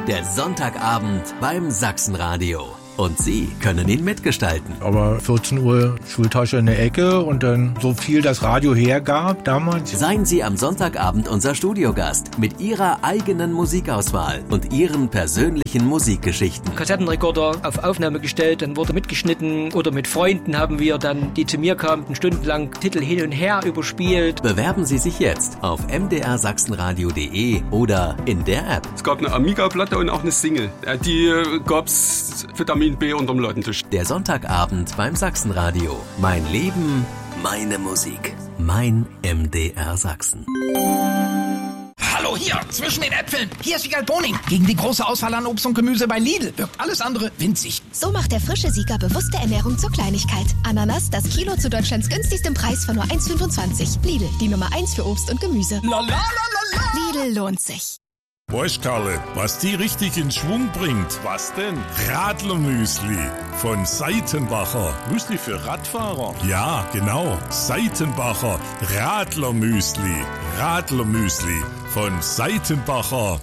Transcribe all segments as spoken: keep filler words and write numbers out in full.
Der Sonntagabend beim Sachsenradio. Und Sie können ihn mitgestalten. Aber vierzehn Uhr Schultasche in der Ecke und dann so viel das Radio hergab damals. Seien Sie am Sonntagabend unser Studiogast mit Ihrer eigenen Musikauswahl und Ihren persönlichen Musikgeschichten. Kassettenrekorder auf Aufnahme gestellt, dann wurde mitgeschnitten oder mit Freunden haben wir dann, die zu mir kamen, stundenlang Titel hin und her überspielt. Bewerben Sie sich jetzt auf m d r sachsenradio punkt d e oder in der App. Es gab eine Amiga-Platte und auch eine Single. Die gab's Vitamin B unterm Ladentisch. Der Sonntagabend beim Sachsenradio. Mein Leben, meine Musik. Mein M D R Sachsen. Hallo, hier, zwischen den Äpfeln. Hier ist Wiegald Boning. Gegen die große Auswahl an Obst und Gemüse bei Lidl wirkt alles andere winzig. So macht der frische Sieger bewusste Ernährung zur Kleinigkeit. Ananas, das Kilo zu Deutschlands günstigstem Preis von nur eins Komma fünfundzwanzig. Lidl, die Nummer eins für Obst und Gemüse. La, la, la, la, la. Lidl lohnt sich. Weißt Karle, was die richtig in Schwung bringt? Was denn? Radlermüsli von Seitenbacher. Müsli für Radfahrer? Ja, genau. Seitenbacher Radlermüsli. Radlermüsli von Seitenbacher.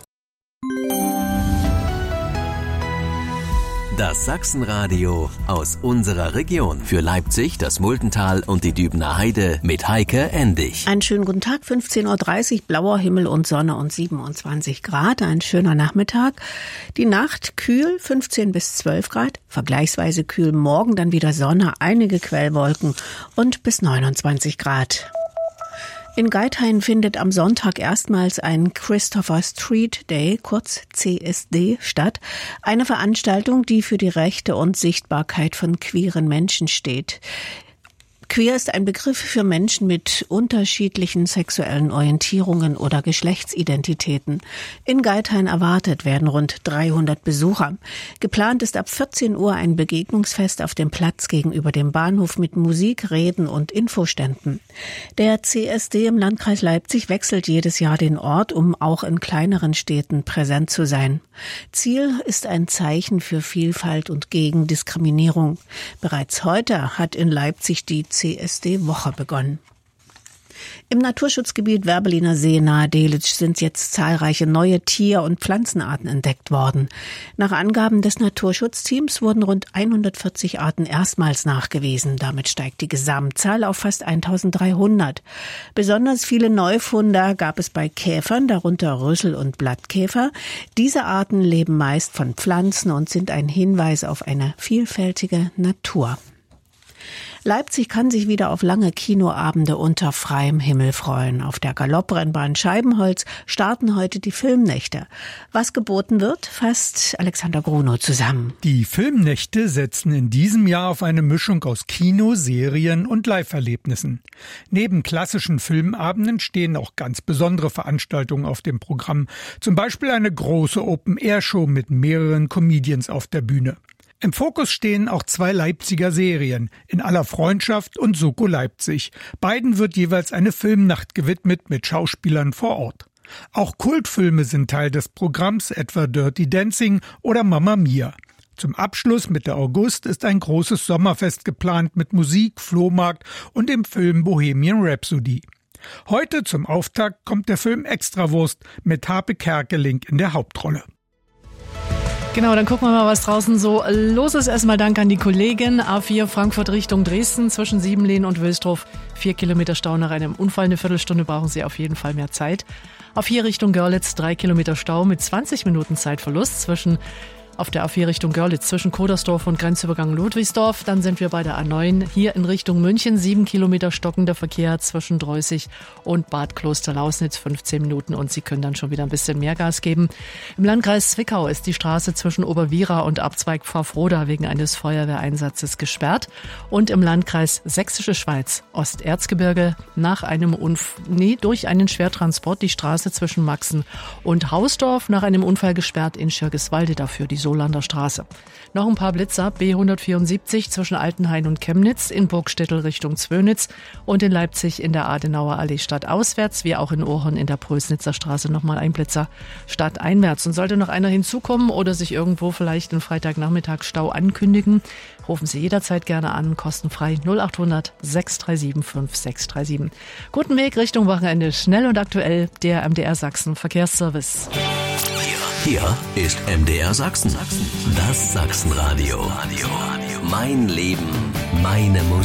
Das Sachsenradio aus unserer Region. Für Leipzig, das Muldental und die Dübener Heide mit Heike Endig. Einen schönen guten Tag, fünfzehn Uhr dreißig, blauer Himmel und Sonne und siebenundzwanzig Grad. Ein schöner Nachmittag. Die Nacht kühl, fünfzehn bis zwölf Grad. Vergleichsweise kühl, morgen dann wieder Sonne, einige Quellwolken und bis neunundzwanzig Grad. In Geithain findet am Sonntag erstmals ein Christopher Street Day, kurz C S D, statt. Eine Veranstaltung, die für die Rechte und Sichtbarkeit von queeren Menschen steht. Queer ist ein Begriff für Menschen mit unterschiedlichen sexuellen Orientierungen oder Geschlechtsidentitäten. In Geithain erwartet werden rund dreihundert Besucher. Geplant ist ab vierzehn Uhr ein Begegnungsfest auf dem Platz gegenüber dem Bahnhof mit Musik, Reden und Infoständen. Der C S D im Landkreis Leipzig wechselt jedes Jahr den Ort, um auch in kleineren Städten präsent zu sein. Ziel ist ein Zeichen für Vielfalt und gegen Diskriminierung. Bereits heute hat in Leipzig die C S D-Woche begonnen. Im Naturschutzgebiet Werbeliner See nahe Delitzsch sind jetzt zahlreiche neue Tier- und Pflanzenarten entdeckt worden. Nach Angaben des Naturschutzteams wurden rund hundertvierzig Arten erstmals nachgewiesen. Damit steigt die Gesamtzahl auf fast eintausenddreihundert. Besonders viele Neufunder gab es bei Käfern, darunter Rüssel- und Blattkäfer. Diese Arten leben meist von Pflanzen und sind ein Hinweis auf eine vielfältige Natur. Leipzig kann sich wieder auf lange Kinoabende unter freiem Himmel freuen. Auf der Galopprennbahn Scheibenholz starten heute die Filmnächte. Was geboten wird, fasst Alexander Grunow zusammen. Die Filmnächte setzen in diesem Jahr auf eine Mischung aus Kino, Serien und Live-Erlebnissen. Neben klassischen Filmabenden stehen auch ganz besondere Veranstaltungen auf dem Programm. Zum Beispiel eine große Open-Air-Show mit mehreren Comedians auf der Bühne. Im Fokus stehen auch zwei Leipziger Serien, In aller Freundschaft und Soko Leipzig. Beiden wird jeweils eine Filmnacht gewidmet mit Schauspielern vor Ort. Auch Kultfilme sind Teil des Programms, etwa Dirty Dancing oder Mamma Mia. Zum Abschluss Mitte August ist ein großes Sommerfest geplant mit Musik, Flohmarkt und dem Film Bohemian Rhapsody. Heute zum Auftakt kommt der Film Extrawurst mit Harpe Kerkeling in der Hauptrolle. Genau, dann gucken wir mal, was draußen so los ist. Erstmal Dank an die Kollegin. A vier Frankfurt Richtung Dresden zwischen Siebenlehn und Wilsdorf. Vier Kilometer Stau nach einem Unfall. Eine Viertelstunde brauchen Sie auf jeden Fall mehr Zeit. A vier Richtung Görlitz drei Kilometer Stau mit zwanzig Minuten Zeitverlust zwischen auf der A vier Richtung Görlitz zwischen Kodersdorf und Grenzübergang Ludwigsdorf. Dann sind wir bei der A neun hier in Richtung München. Sieben Kilometer stockender Verkehr zwischen Dreußig und Bad Klosterlausnitz. fünfzehn Minuten und Sie können dann schon wieder ein bisschen mehr Gas geben. Im Landkreis Zwickau ist die Straße zwischen Oberwiera und Abzweig Pfaffroda wegen eines Feuerwehreinsatzes gesperrt. Und im Landkreis Sächsische Schweiz, Osterzgebirge, nach einem Unf- nee, durch einen Schwertransport die Straße zwischen Maxen und Hausdorf nach einem Unfall gesperrt in Schirgiswalde, dafür die Solander Straße. Noch ein paar Blitzer, B hundertvierundsiebzig zwischen Altenhain und Chemnitz, in Burgstädtel Richtung Zwönitz und in Leipzig in der Adenauer Allee stadtauswärts, wie auch in Ohren in der Prösnitzer Straße nochmal ein Blitzer stadteinwärts. Und sollte noch einer hinzukommen oder sich irgendwo vielleicht einen Freitagnachmittag Stau ankündigen, rufen Sie jederzeit gerne an, kostenfrei null achthundert sechs drei sieben fünf sechs drei sieben. Guten Weg Richtung Wochenende, schnell und aktuell, der M D R Sachsen Verkehrsservice. Hier ist M D R Sachsen. Das Sachsenradio. Mein Leben, meine Musik.